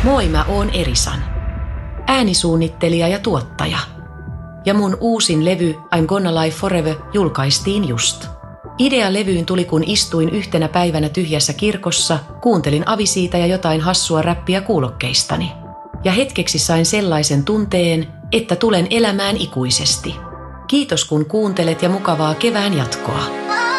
Moi, mä oon Erisan. Äänisuunnittelija ja tuottaja. Ja mun uusin levy I'm Gonna Lie Forever julkaistiin just. Idea levyyn tuli, kun istuin yhtenä päivänä tyhjässä kirkossa, kuuntelin avisiita ja jotain hassua räppiä kuulokkeistani. Ja hetkeksi sain sellaisen tunteen, että tulen elämään ikuisesti. Kiitos kun kuuntelet ja mukavaa kevään jatkoa.